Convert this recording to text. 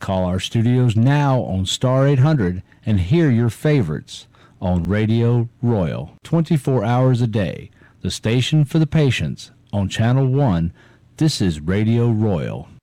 Call our studios now on Star 800 and hear your favorites on Radio Royal, 24 hours a day. The station for the patients on Channel 1. This is Radio Royal.